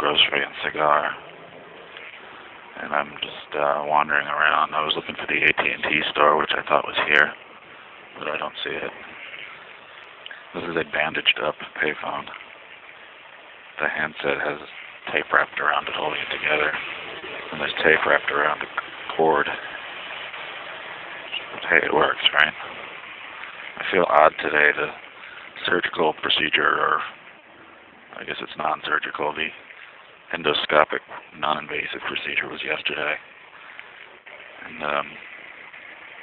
grocery and cigar. And I'm just wandering around. I was looking for the AT&T store, which I thought was here, but I don't see it. This is a bandaged up payphone. The handset has tape wrapped around it, holding it together, and there's tape wrapped around the cord. But hey, it works, right? I feel odd today. The surgical procedure, or I guess it's non-surgical, the endoscopic, non-invasive procedure was yesterday. And